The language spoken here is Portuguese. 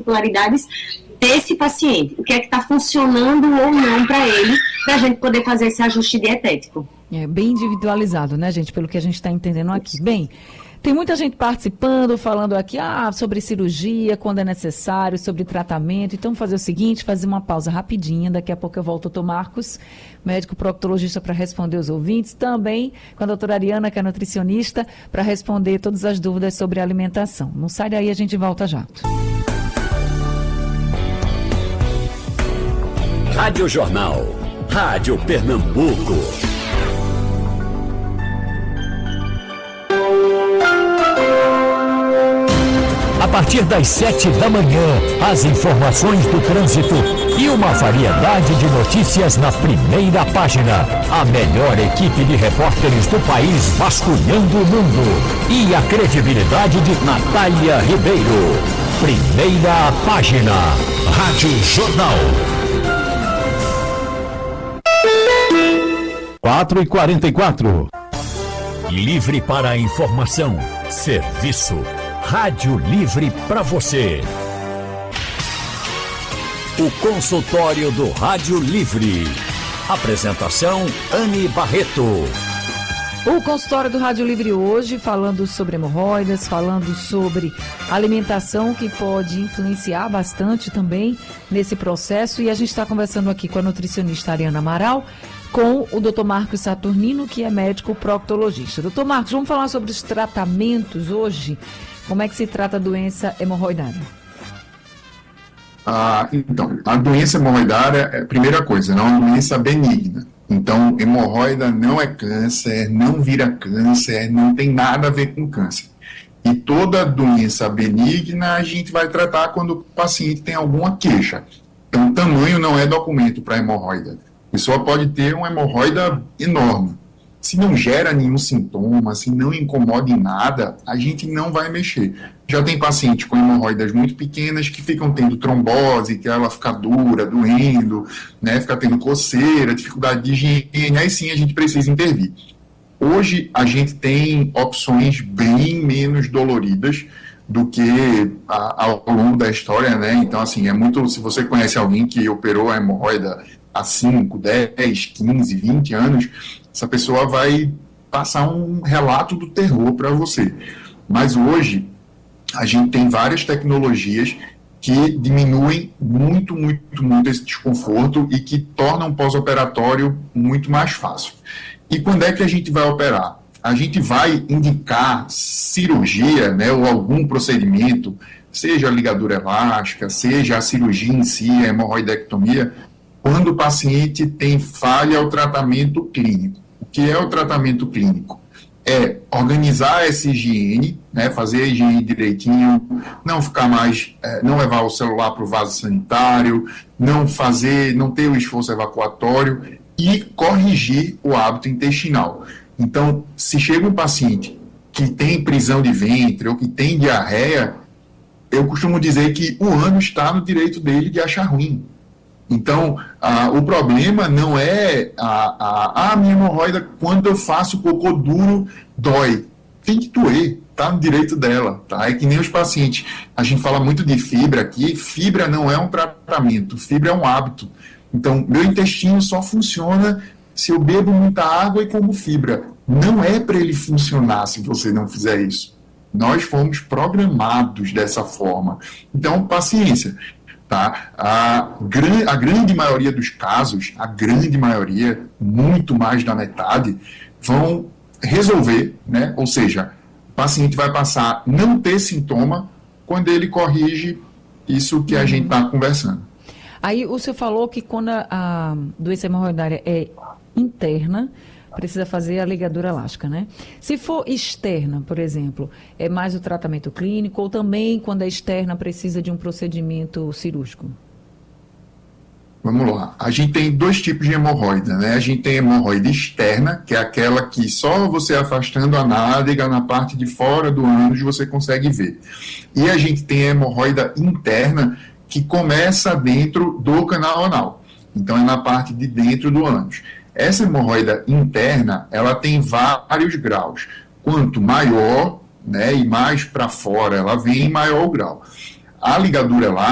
particularidades desse paciente, o que é que está funcionando ou não para ele, para a gente poder fazer esse ajuste dietético. É bem individualizado, né, gente, pelo que a gente está entendendo aqui. Bem, tem muita gente participando, falando aqui sobre cirurgia, quando é necessário, sobre tratamento. Então, vamos fazer o seguinte, fazer uma pausa rapidinha. Daqui a pouco eu volto, doutor Marcos, médico proctologista, para responder os ouvintes. Também com a doutora Ariana, que é nutricionista, para responder todas as dúvidas sobre alimentação. Não sai daí, a gente volta já. Rádio Jornal, Rádio Pernambuco. A partir das 7 da manhã, as informações do trânsito e uma variedade de notícias na primeira página. A melhor equipe de repórteres do país vasculhando o mundo. E a credibilidade de Natália Ribeiro. Primeira página. Rádio Jornal. 4h44. Livre para a informação. Serviço. Rádio Livre para você. O consultório do Rádio Livre. Apresentação Anne Barreto. O consultório do Rádio Livre hoje falando sobre hemorroidas, falando sobre alimentação que pode influenciar bastante também nesse processo. E a gente está conversando aqui com a nutricionista Ariana Amaral, com o Dr. Marcos Saturnino, que é médico proctologista. Dr. Marcos, vamos falar sobre os tratamentos hoje. Como é que se trata a doença hemorroidária? Então, a doença hemorroidária é a primeira coisa, não é uma doença benigna. Então, hemorroida não é câncer, não vira câncer, não tem nada a ver com câncer. E toda doença benigna a gente vai tratar quando o paciente tem alguma queixa. Então, o tamanho não é documento para hemorroida. A pessoa pode ter uma hemorroida enorme. Se não gera nenhum sintoma, se não incomoda em nada, a gente não vai mexer. Já tem paciente com hemorroidas muito pequenas que ficam tendo trombose, que ela fica dura, doendo, né, fica tendo coceira, dificuldade de higiene, aí sim a gente precisa intervir. Hoje a gente tem opções bem menos doloridas do que ao longo da história, né? Então, assim, se você conhece alguém que operou a hemorroida há 5, 10, 15, 20 anos, essa pessoa vai passar um relato do terror para você. Mas hoje, a gente tem várias tecnologias que diminuem muito esse desconforto e que tornam o pós-operatório muito mais fácil. E quando é que a gente vai operar? A gente vai indicar cirurgia, né, ou algum procedimento, seja a ligadura elástica, seja a cirurgia em si, a hemorroidectomia, quando o paciente tem falha ao tratamento clínico. O que é o tratamento clínico? É organizar essa higiene, né, fazer a higiene direitinho, não ficar mais, não levar o celular para o vaso sanitário, não ter o esforço evacuatório e corrigir o hábito intestinal. Então, se chega um paciente que tem prisão de ventre ou que tem diarreia, eu costumo dizer que o ânus está no direito dele de achar ruim. Então, o problema não é a minha hemorroida, quando eu faço cocô duro, dói. Tem que doer, tá no direito dela, tá? É que nem os pacientes. A gente fala muito de fibra aqui, fibra não é um tratamento, fibra é um hábito. Então, meu intestino só funciona se eu bebo muita água e como fibra. Não é para ele funcionar se você não fizer isso. Nós fomos programados dessa forma. Então, paciência. Tá? A grande maioria dos casos, muito mais da metade, vão resolver, né? Ou seja, o paciente vai passar a não ter sintoma quando ele corrige isso que a gente está conversando. Aí o senhor falou que quando a doença hemorroidária é interna, precisa fazer a ligadura elástica, né? Se for externa, por exemplo, é mais o tratamento clínico ou também, quando é externa, precisa de um procedimento cirúrgico? Vamos lá. A gente tem dois tipos de hemorroida, né? A gente tem hemorroida externa, que é aquela que só você afastando a nádega na parte de fora do ânus você consegue ver. E a gente tem a hemorroida interna, que começa dentro do canal anal. Então, é na parte de dentro do ânus. Essa hemorroida interna, ela tem vários graus. Quanto maior, né, e mais para fora ela vem, maior o grau. A ligadura elástica